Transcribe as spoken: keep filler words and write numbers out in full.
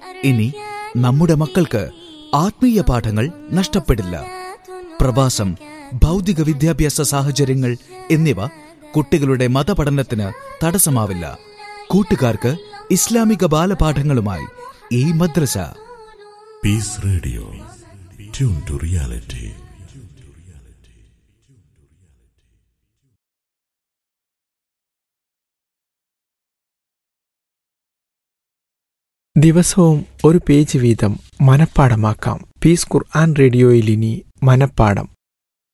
ഇനി നമ്മുടെ മക്കൾക്ക് ആത്മീയ പാഠങ്ങൾ നഷ്ടപ്പെടില്ല. പ്രവാസം, ഭൗതിക വിദ്യാഭ്യാസ സാഹചര്യങ്ങൾ എന്നിവ കുട്ടികളുടെ മതപഠനത്തിന് തടസ്സമാവില്ല. കൂട്ടുകാർക്ക് ഇസ്ലാമിക ബാലപാഠങ്ങളുമായി ഈ മദ്രസ. Piece radio, tune to reality. ദിവസവും ഒരു പേജ് വീതം മനഃപ്പാഠമാക്കാം. പീസ് ഖുർആൻ റേഡിയോയിൽ ഇനി മനഃപ്പാഠം.